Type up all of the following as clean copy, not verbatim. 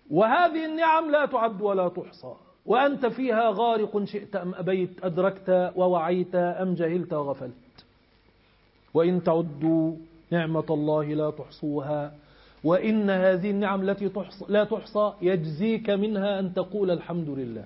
وهذه النعم لا تعد ولا تحصى، وأنت فيها غارق شئت أم أبيت، أدركت ووعيت أم جهلت وغفلت. وإن تعدوا نعمة الله لا تحصوها، وإن هذه النعم التي لا تحصى يجزيك منها أن تقول الحمد لله،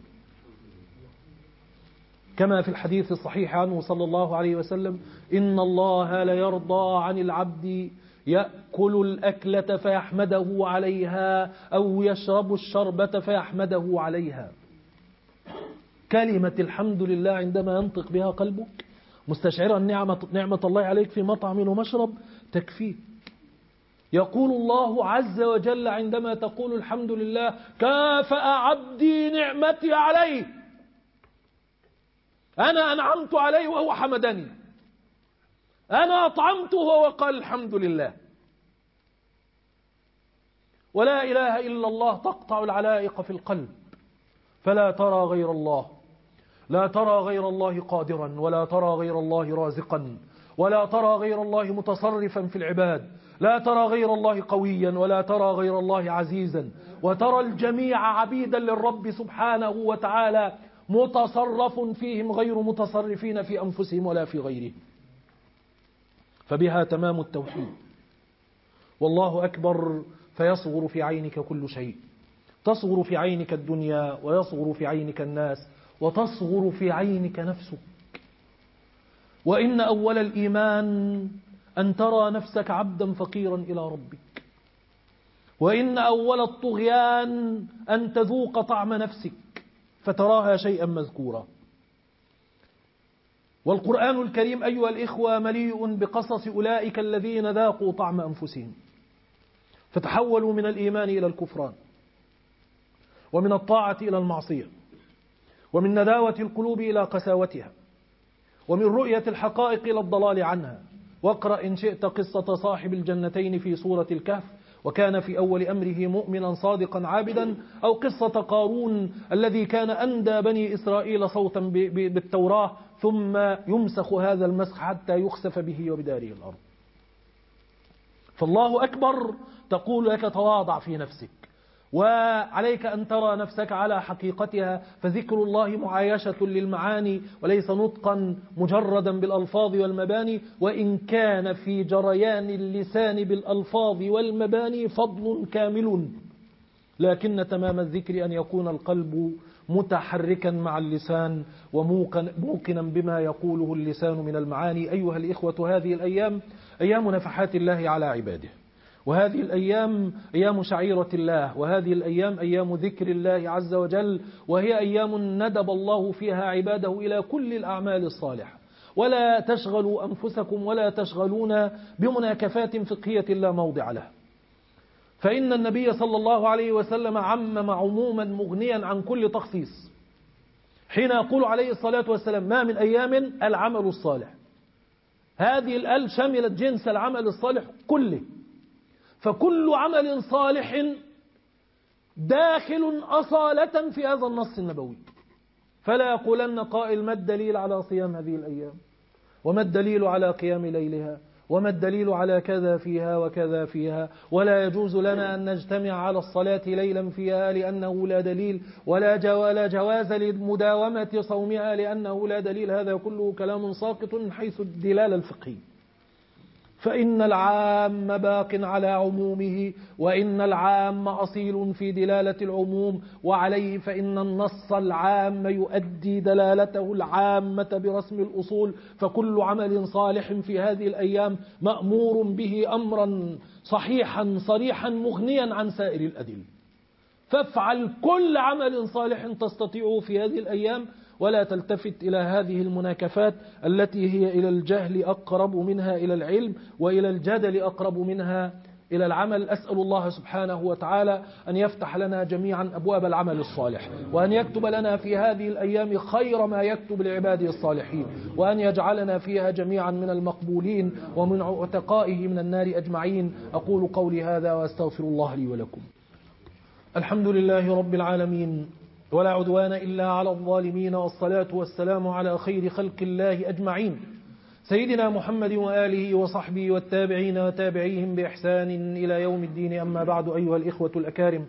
كما في الحديث الصحيح عنه صلى الله عليه وسلم: إن الله ليرضى عن العبد يأكل الأكلة فيحمده عليها أو يشرب الشربة فيحمده عليها. كلمة الحمد لله عندما ينطق بها قلبك مستشعرا نعمة الله عليك في مطعم ومشرب تكفيك. يقول الله عز وجل عندما تقول الحمد لله: كافأ عبدي نعمتي عليه، أنا أنعمت عليه وهو حمدني، أنا أطعمته وهو قال الحمد لله. ولا إله إلا الله تقطع العلائق في القلب، فلا ترى غير الله، لا ترى غير الله قادرا، ولا ترى غير الله رازقا، ولا ترى غير الله متصرفا في العباد، لا ترى غير الله قويا، ولا ترى غير الله عزيزا، وترى الجميع عبيدا للرب سبحانه وتعالى متصرف فيهم غير متصرفين في أنفسهم ولا في غيرهم. فبها تمام التوحيد. والله أكبر فيصغر في عينك كل شيء، تصغر في عينك الدنيا، ويصغر في عينك الناس، وتصغر في عينك نفسك. وإن أول الإيمان أن ترى نفسك عبدا فقيرا إلى ربك، وإن أول الطغيان أن تذوق طعم نفسك فتراها شيئا مذكورا. والقرآن الكريم أيها الإخوة مليء بقصص أولئك الذين ذاقوا طعم أنفسهم فتحولوا من الإيمان إلى الكفران، ومن الطاعة إلى المعصية، ومن نداوة القلوب إلى قساوتها، ومن رؤية الحقائق إلى الضلال عنها. واقرأ إن شئت قصة صاحب الجنتين في سورة الكهف، وكان في أول أمره مؤمنا صادقا عابدا، أو قصة قارون الذي كان أندى بني إسرائيل صوتا بالتوراة ثم يمسخ هذا المسخ حتى يخسف به وبداره الأرض. فالله أكبر تقول لك تواضع في نفسك، وعليك أن ترى نفسك على حقيقتها، فذكر الله معايشة للمعاني وليس نطقا مجردا بالألفاظ والمباني، وإن كان في جريان اللسان بالألفاظ والمباني فضل كامل، لكن تمام الذكر أن يكون القلب متحركا مع اللسان وموقنا بما يقوله اللسان من المعاني. أيها الإخوة، هذه الأيام أيام نفحات الله على عباده، وهذه الأيام أيام شعيرة الله، وهذه الأيام أيام ذكر الله عز وجل، وهي أيام ندب الله فيها عباده إلى كل الأعمال الصالحة. ولا تشغلوا أنفسكم ولا تشغلون بمناكفات فقهية لا موضع لها، فإن النبي صلى الله عليه وسلم عمم عموما مغنيا عن كل تخصيص حين يقول عليه الصلاة والسلام: ما من أيام العمل الصالح. هذه الآل شملت جنس العمل الصالح كله، فكل عمل صالح داخل أصالة في هذا النص النبوي. فلا يقولن قائل: ما الدليل على صيام هذه الأيام، وما الدليل على قيام ليلها، وما الدليل على كذا فيها وكذا فيها، ولا يجوز لنا أن نجتمع على الصلاة ليلا فيها لأنه لا دليل، ولا جواز لمداومة صومها لأنه لا دليل. هذا كله كلام ساقط من حيث الدلالة الفقهية. فإن العام باق على عمومه، وإن العام أصيل في دلالة العموم، وعليه فإن النص العام يؤدي دلالته العامة برسم الأصول. فكل عمل صالح في هذه الأيام مأمور به أمرا صحيحا صريحا مغنيا عن سائر الأدلة. فافعل كل عمل صالح تستطيعه في هذه الأيام، ولا تلتفت إلى هذه المناكفات التي هي إلى الجهل أقرب منها إلى العلم، وإلى الجدل أقرب منها إلى العمل. أسأل الله سبحانه وتعالى أن يفتح لنا جميعا أبواب العمل الصالح، وأن يكتب لنا في هذه الأيام خير ما يكتب لعباده الصالحين، وأن يجعلنا فيها جميعا من المقبولين ومن عتقائه من النار أجمعين. أقول قولي هذا وأستغفر الله لي ولكم. الحمد لله رب العالمين، ولا عدوان إلا على الظالمين، والصلاة والسلام على خير خلق الله أجمعين، سيدنا محمد وآله وصحبه والتابعين وتابعيهم بإحسان إلى يوم الدين. أما بعد، أيها الإخوة الأكارم،